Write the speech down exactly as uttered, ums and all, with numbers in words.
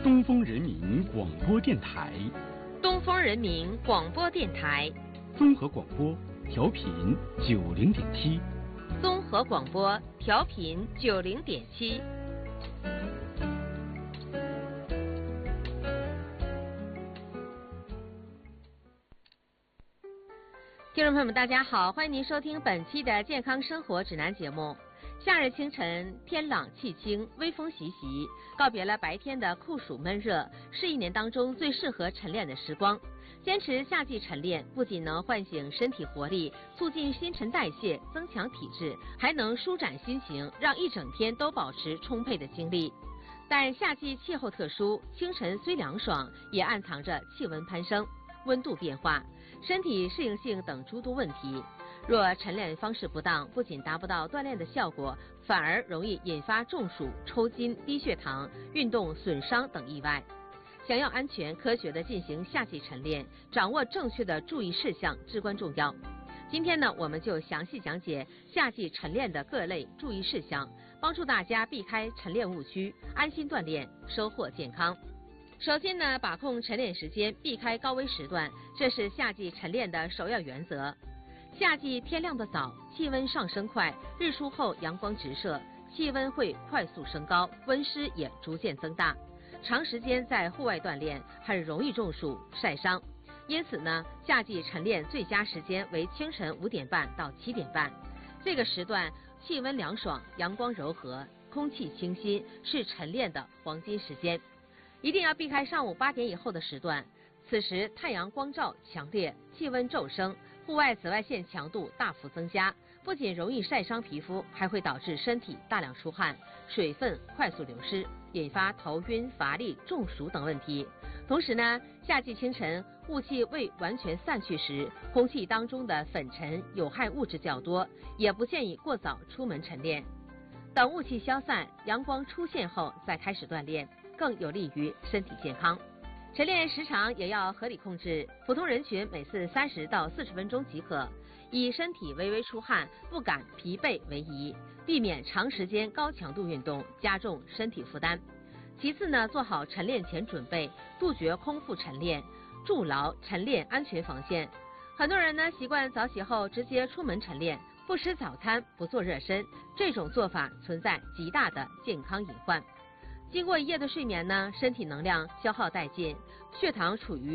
东风人民广播电台， 东风人民广播电台， 综合广播调频九零点七， 综合广播调频九零点七。听众朋友们，大家好，欢迎您收听本期的健康生活指南节目。夏日清晨，天朗气清，微风习习，告别了白天的酷暑闷热，是一年当中最适合晨练的时光。坚持夏季晨练，不仅能唤醒身体活力，促进新陈代谢，增强体质，还能舒展心情，让一整天都保持充沛的精力。但夏季气候特殊，清晨虽凉爽，也暗藏着气温攀升、温度变化、身体适应性等诸多问题。若晨练方式不当，不仅达不到锻炼的效果，反而容易引发中暑、抽筋、低血糖、运动损伤等意外。想要安全科学地进行夏季晨练，掌握正确的注意事项至关重要。今天呢，我们就详细讲解夏季晨练的各类注意事项，帮助大家避开晨练误区，安心锻炼，收获健康。首先呢，把控晨练时间，避开高危时段，这是夏季晨练的首要原则。夏季天亮的早，气温上升快，日出后阳光直射，气温会快速升高，温湿也逐渐增大。长时间在户外锻炼，很容易中暑、晒伤。因此呢，夏季晨练最佳时间为清晨五点半到七点半。这个时段气温凉爽，阳光柔和，空气清新，是晨练的黄金时间。一定要避开上午八点以后的时段，此时太阳光照强烈，气温骤升，户外紫外线强度大幅增加，不仅容易晒伤皮肤，还会导致身体大量出汗，水分快速流失，引发头晕、乏力、中暑等问题。同时呢，夏季清晨雾气未完全散去时，空气当中的粉尘、有害物质较多，也不建议过早出门晨练。等雾气消散，阳光出现后再开始锻炼，更有利于身体健康。晨练时长也要合理控制，普通人群每次三十到四十分钟即可，以身体微微出汗、不感疲惫为宜，避免长时间高强度运动加重身体负担。其次呢，做好晨练前准备，杜绝空腹晨练，筑牢晨练安全防线。很多人呢习惯早起后直接出门晨练，不吃早餐，不做热身，这种做法存在极大的健康隐患。经过一夜的睡眠呢，身体能量消耗殆尽，血糖处于